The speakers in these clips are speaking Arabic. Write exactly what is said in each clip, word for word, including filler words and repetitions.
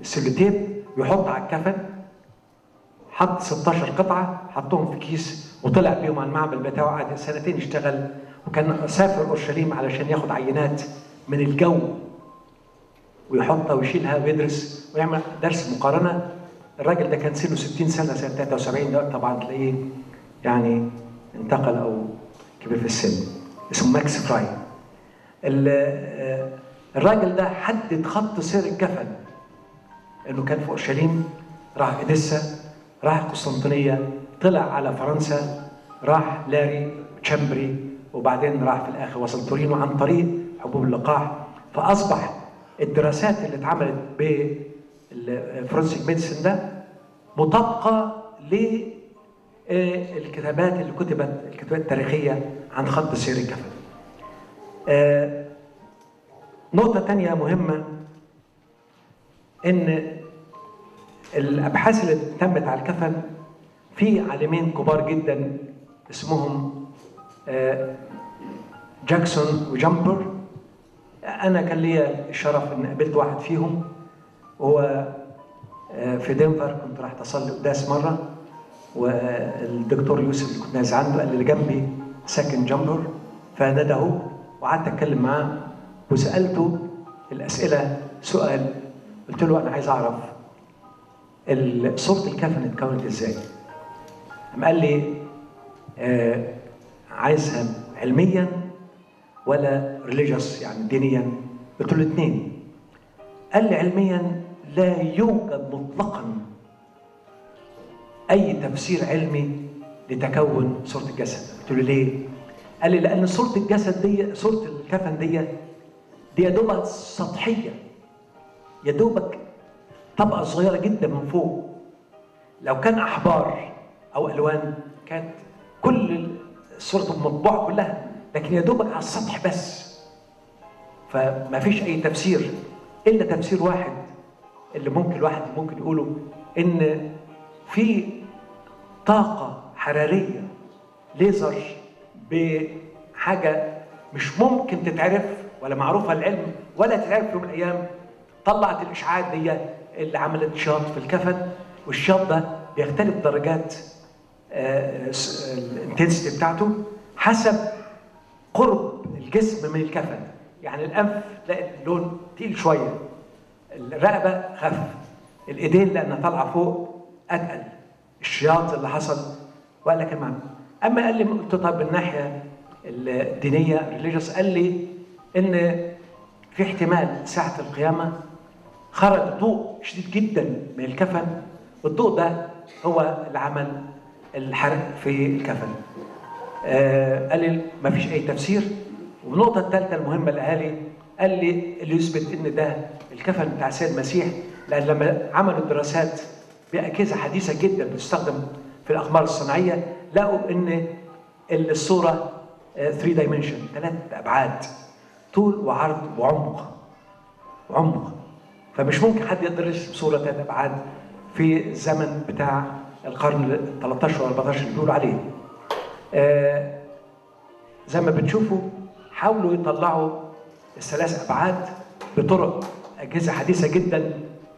السلوتيب ويحط على الكفن. حط ستاشر قطعه، حطهم في كيس وطلع بيهم على المعمل بتاعه، قعد سنتين يشتغل، وكان سافر اورشليم علشان ياخد عينات من الجو ويحطها ويشيلها ويدرس ويعمل درس مقارنه. الراجل ده كان سنه ستين سنه سنه تلاتة وسبعين، ده طبعا تلاقيه يعني انتقل او كبير في السن. اسمه ماكس فراي. الراجل ده حدد خط سير الكفن انه كان في اورشليم، راح اديسا، راح قسطنطينيه، طلع على فرنسا، راح لاري تشامبري، وبعدين راح في الاخر وصل تورينو عن طريق حبوب اللقاح. فاصبح الدراسات اللي اتعملت بالفورنسيك ميديسن ده مطابقه للكتابات اللي كتبت، الكتابات التاريخيه عن خط سير الكفن. نقطه ثانيه مهمه، ان الابحاث اللي تمت على الكفن في عالمين كبار جدا اسمهم جاكسون وجامبر. انا كان ليا الشرف ان قابلت واحد فيهم، وهو في دنفر، كنت راح اصلي قداس مره، والدكتور يوسف اللي كنت نازل عنده قال لي اللي جنبي ساكن جامبر، فندهه وقعدت اتكلم معاه وسالته الاسئله. سؤال قلت له انا عايز اعرف صورة الكفن اتكونت ازاي؟ قام قال لي آه عايزها علميا ولا ريليجيوس يعني دينيا؟ قلت له الاثنين. قال لي علميا لا يوجد مطلقا اي تفسير علمي لتكون صورة الجسد. قلت له ليه؟ قال لي لان صورة الجسد دي، صورة الكفن دي دي يا دوبك سطحية، يا دوبك طبقة صغيرة جدا من فوق. لو كان أحبار أو ألوان كانت كل صورة المطبوعة كلها، لكن يا دوبك على السطح بس. فما فيش أي تفسير إلا تفسير واحد اللي ممكن الواحد ممكن يقوله، إن في طاقة حرارية ليزر بحاجة مش ممكن تتعرف ولا معروفة العلم ولا تتعرف في يوم من الأيام، طلعت الإشعاعات دي اللي عملت شاط في الكفن. والشاط ده بيختلف درجات الانتنسيتي بتاعته حسب قرب الجسم من الكفن. يعني الانف تلاقي اللون تقيل شويه، الرقبه خف، الايدين لانها طالعه فوق اتقل. الشياط اللي حصل وقال لك المعنى. اما قال لي، قلت طب من الناحيه الدينيه ريليجيوس، قال لي ان في احتمال ساعه القيامه خرج ضوء شديد جدا من الكفن، والضوء ده هو اللي عمل الحرق في الكفن. آه قال لي ما فيش اي تفسير. والنقطه الثالثه المهمه اللي قال لي، قال لي اللي يثبت ان ده الكفن بتاع السيد المسيح، لان لما عملوا دراسات باجهزه حديثه جدا بتستخدم في الاقمار الصناعيه، لقوا ان الصوره ثري دايمنشن، ثلاث ابعاد، طول وعرض وعمق وعمق. فمش ممكن حد يقدر يرسم صوره ثلاث ابعاد في الزمن بتاع القرن الثالث والأربعتاشر اللي بيقولوا عليه. آه زي ما بتشوفوا حاولوا يطلعوا الثلاث ابعاد بطرق اجهزه حديثه جدا،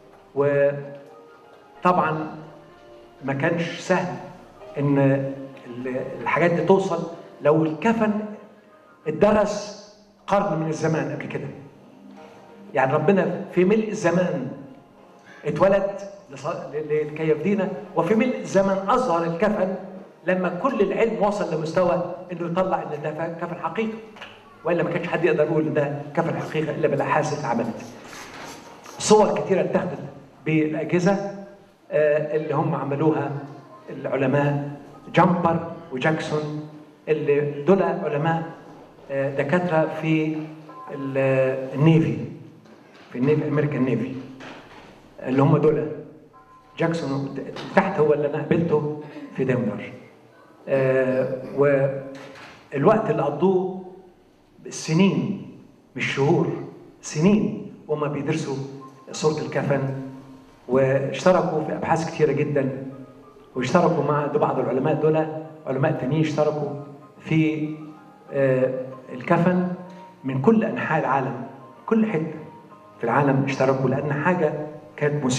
وطبعا ما كانش سهل ان الحاجات دي توصل لو الكفن اتدرس قرن من الزمان قبل كده. يعني ربنا في ملء الزمان اتولد لكي يفدينا، وفي ملء الزمن اظهر الكفن لما كل العلم وصل لمستوى انه يطلع ان ده كفن حقيقي، والا ما كانش حد يقدر يقول ان ده كفن حقيقي الا بالابحاث اللي اتعملت. صور كثيره اتخذت بالاجهزه اللي هم عملوها العلماء جامبر وجاكسون، اللي دول علماء دكاتره في النيفي، في النيفي الامريكان نيفي، اللي هم دول جاكسون تحت هو اللي انا قابلته في دنفر. آه والوقت اللي قضوه بالسنين مش شهور، سنين وهم بيدرسوا صورة الكفن، واشتركوا في ابحاث كثيره جدا، واشتركوا مع بعض العلماء دول، علماء تانيين اشتركوا في آه الكفن من كل انحاء العالم، كل حته في العالم اشتركوا، لان حاجه كانت